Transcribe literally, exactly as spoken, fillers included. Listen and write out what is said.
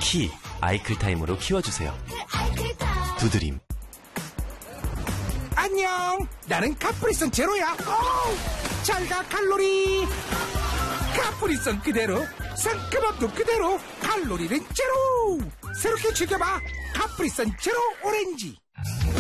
키 아이클타임으로 키워주세요. 두드림. 안녕, 나는 카프리선 제로야. 잘가 칼로리. 카프리선 그대로, 상큼함도 그대로, 칼로리는 제로. 새롭게 즐겨봐 카프리선 제로 오렌지.